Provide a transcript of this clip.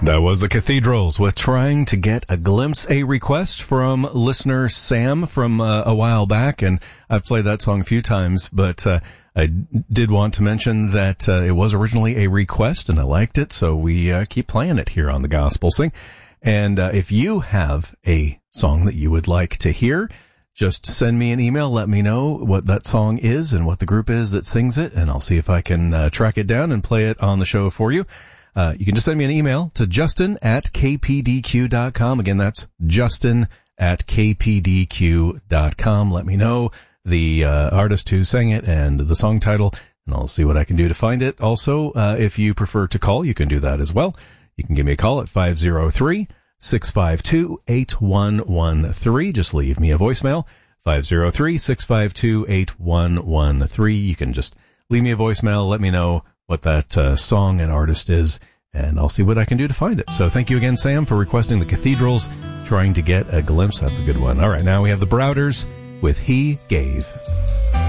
That was the Cathedrals with Trying to Get a Glimpse, a request from listener Sam from a while back, and I've played that song a few times, but I did want to mention that it was originally a request, and I liked it, so we keep playing it here on the Gospel Sing. And if you have a song that you would like to hear, just send me an email, let me know what that song is and what the group is that sings it, and I'll see if I can track it down and play it on the show for you. You can just send me an email to justin@kpdq.com. Again, that's justin@kpdq.com. Let me know the artist who sang it and the song title, and I'll see what I can do to find it. Also, if you prefer to call, you can do that as well. You can give me a call at 503-652-8113. Just leave me a voicemail, 503-652-8113. You can just leave me a voicemail, let me know what that song and artist is, and I'll see what I can do to find it. So thank you again, Sam, for requesting the Cathedrals, Trying to Get a Glimpse. That's a good one. All right, now we have the Browders with He Gave.